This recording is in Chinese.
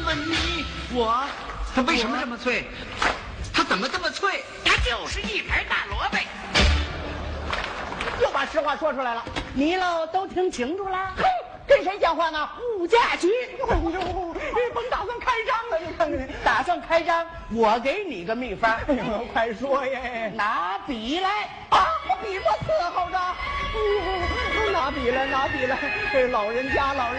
问你， 他为什么这么脆？他怎么这么脆？ 他就是一盘大萝卜。 又把实话说出来了，你喽都听清楚了。哼，跟谁讲话呢？物价局。哎呦，甭打算开张了，你看看，打算开张，我给你个秘方。哎呦，快说耶！拿笔来啊！我笔不伺候着。拿笔来，老人家。